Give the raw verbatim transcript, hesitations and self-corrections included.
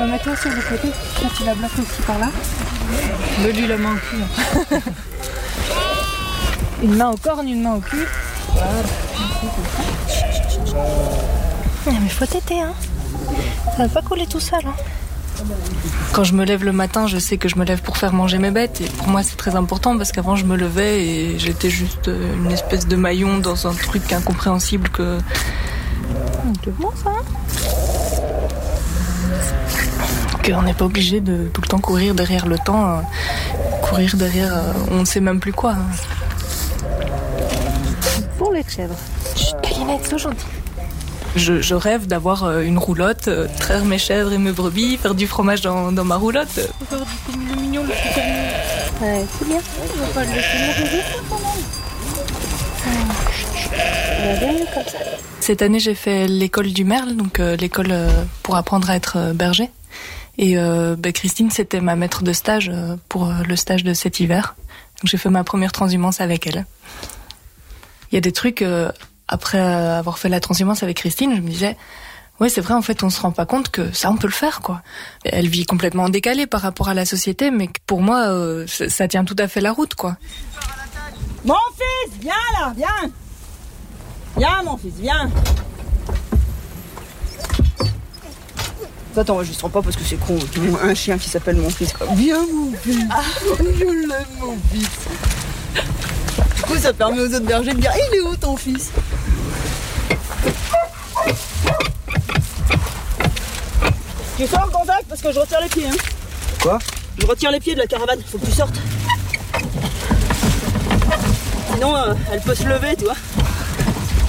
Attends, mets-toi sur le côté, là tu la bloques aussi par là. Me lui la main au cul. Hein. Une main au corne, une main au cul. Voilà. Mais faut téter, hein. Ça va pas couler tout seul, hein. Quand je me lève le matin, je sais que je me lève pour faire manger mes bêtes. Et pour moi, c'est très important parce qu'avant, je me levais et j'étais juste une espèce de maillon dans un truc incompréhensible que... C'est bon, ça, hein. Qu'on n'est pas obligé de tout le temps courir derrière le temps, euh, courir derrière euh, on ne sait même plus quoi. Hein. Pour les chèvres. Chut, Calinette, sois gentille. Je, je rêve d'avoir euh, une roulotte, euh, traire mes chèvres et mes brebis, faire du fromage dans, dans ma roulotte. Faut faire du mignon, mignon, le petit mignon. Ouais, c'est bien. On va pas le laisser mourir quand même. On va bien mieux comme ça. Cette année, j'ai fait l'école du Merle, donc euh, l'école euh, pour apprendre à être euh, berger. Et euh, bah, Christine, c'était ma maître de stage euh, pour euh, le stage de cet hiver. Donc j'ai fait ma première transhumance avec elle. Il y a des trucs... Euh, Après avoir fait la transhumance avec Christine, je me disais, ouais, c'est vrai, en fait, on se rend pas compte que ça, on peut le faire, quoi. Elle vit complètement décalée par rapport à la société, mais pour moi, euh, ça, ça tient tout à fait la route, quoi. Mon fils, viens là, viens. Viens, mon fils, viens. Ça t'enregistre pas parce que c'est con. Un chien qui s'appelle mon fils, quoi. Viens, mon fils. Ah, je l'aime, mon fils. Du coup, ça permet aux autres bergers de dire, il est où ton fils? Tu sors, contact, parce que je retire les pieds. Hein. Quoi? Je retire les pieds de la caravane, faut que tu sortes. Sinon, euh, elle peut se lever, tu vois.